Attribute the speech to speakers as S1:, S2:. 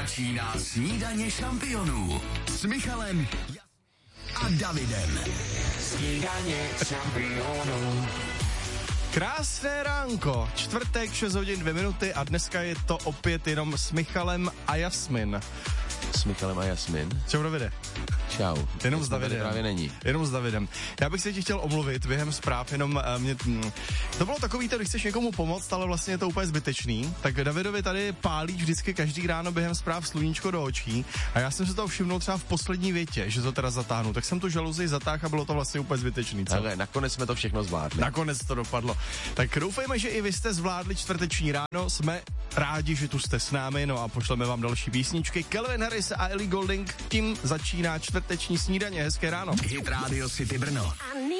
S1: Začíná snídaně šampionů s Michalem a Davidem. Snídaně šampionů.
S2: Krásné ránko, čtvrtek, 6 hodin 2 minuty a dneska je to opět jenom s Michalem a Jasmin.
S3: S Michalem a Jasmin.
S2: Čau, Davide.
S3: Čau.
S2: Jenom s Davidem.
S3: Právě není.
S2: Jenom s Davidem. Já bych se ti chtěl omluvit během zpráv, jenom to bylo takový, když chceš někomu pomoct, ale vlastně je to úplně zbytečný. Tak Davidovi tady pálí vždycky každý ráno během zpráv sluníčko do očí a já jsem se to všimnul třeba v poslední větě, že to teda zatáhnu. Tak jsem tu žaluzii zatáhl a bylo to vlastně úplně zbytečný. Co?
S3: Ale nakonec jsme to všechno zvládli.
S2: Nakonec to dopadlo. Tak doufejme, že i vy jste zvládli čtvrteční ráno. Jsme rádi, že tu jste s námi, no a pošleme vám další písničky. Calvin Harris a Ellie Goulding, tím začíná čtvrteční snídaně. Hezké ráno.
S1: Hit Radio City Brno.